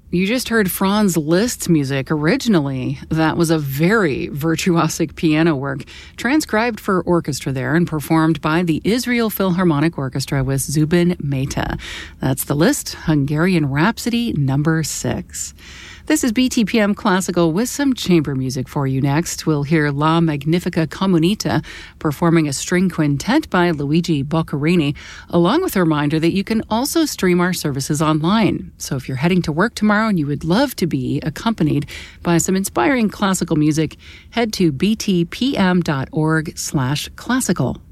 You just heard Franz Liszt's music originally. That was a very virtuosic piano work, transcribed for orchestra there and performed by the Israel Philharmonic Orchestra with Zubin Mehta. That's the Liszt Hungarian Rhapsody No. 6. This is BTPM Classical with some chamber music for you next. We'll hear La Magnifica Comunita performing a string quintet by Luigi Boccherini, along with a reminder that you can also stream our services online. So if you're heading to work tomorrow and you would love to be accompanied by some inspiring classical music, head to btpm.org/classical.